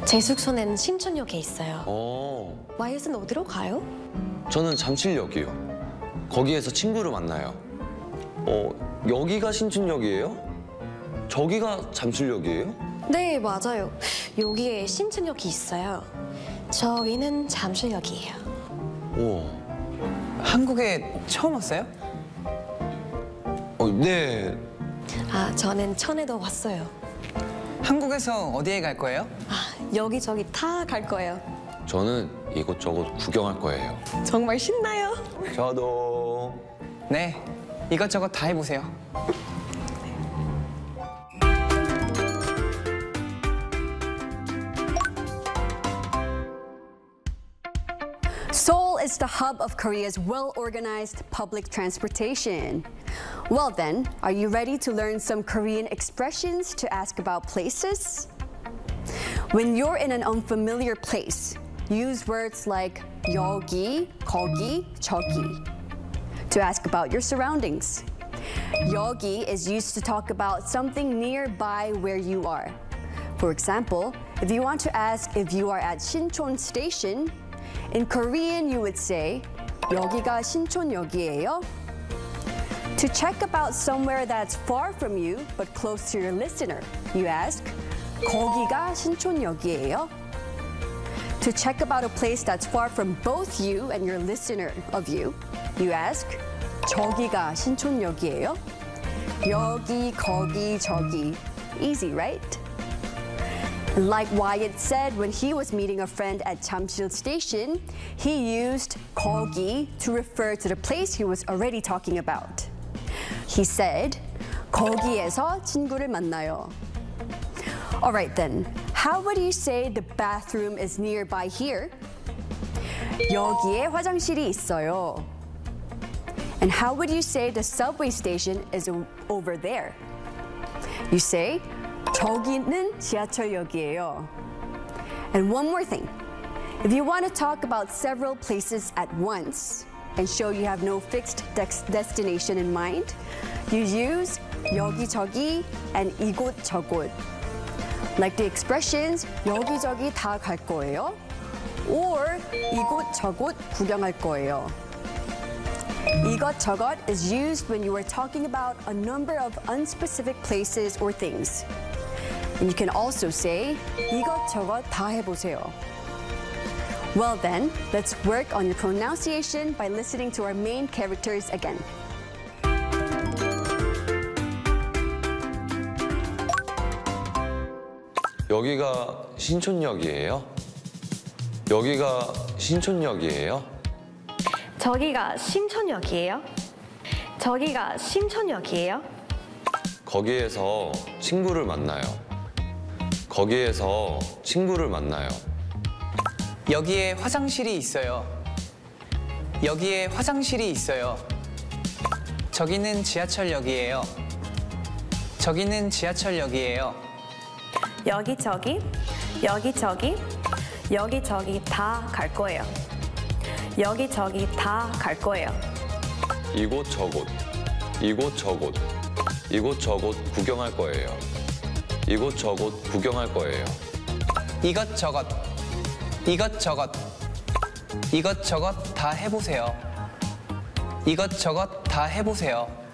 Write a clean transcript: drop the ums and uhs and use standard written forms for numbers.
제 숙소는 신촌역에 있어요. 와이엇은 어디로 가요? 저는 잠실역이요. 거기에서 친구를 만나요. 여기가 신촌역이에요? 저기가 잠실역이에요? 네, 맞아요. 여기에 신촌역이 있어요. 저기는 잠실역이에요. 우와. 한국에 처음 왔어요? 네. 저는 천에도 왔어요. 한국에서 어디에 갈 거예요? 여기저기 다 갈 거예요. 저는 이곳저곳 구경할 거예요. 정말 신나요. 저도. 네, 이것저것 다 해보세요. Seoul is the hub of Korea's well-organized public transportation. Well then, are you ready to learn some Korean expressions to ask about places? When you're in an unfamiliar place, use words like 여기, 거기, 저기 to ask about your surroundings. 여기 is used to talk about something nearby where you are. For example, if you want to ask if you are at Sinchon Station, in Korean you would say 여기가 신촌역이에요? To check about somewhere that's far from you but close to your listener, you ask 거기가 신촌역이에요? To check about a place that's far from both you and your listener of you, you ask 저기가 신촌역이에요? 여기, 거기, 저기. Easy, right? Like Wyatt said when he was meeting a friend at Jamsil Station, he used 거기 to refer to the place he was already talking about. He said, 거기에서 친구를 만나요. All right then, how would you say the bathroom is nearby here? 여기에 화장실이 있어요. And how would you say the subway station is over there? You say, 저기는 지하철역이에요. And one more thing. If you want to talk about several places at once and show you have no fixed destination in mind, you use 여기저기 and 이곳저곳. Like the expressions 여기저기 다 갈 거예요 or 이곳저곳 구경할 거예요. 이것저것 is used when you are talking about a number of unspecific places or things. And you can also say 이것저것 다 해보세요. Well then, let's work on your pronunciation by listening to our main characters again. 여기가 신촌역이에요? 여기가 신촌역이에요? 저기가 신촌역이에요? 저기가 신촌역이에요? 거기에서 친구를 만나요. 거기에서 친구를 만나요. 여기에 화장실이 있어요. 여기에 화장실이 있어요. 저기는 지하철역이에요. 저기는 지하철역이에요. 여기저기, 여기저기, 여기저기 다 갈 거예요. 여기저기 다 갈 거예요. 이곳저곳, 이곳저곳, 이곳저곳 구경할 거예요. 이곳저곳 구경할 거예요. 이것저것, 이것저것, 이것저것 다 해보세요. 이것저것 다 해보세요.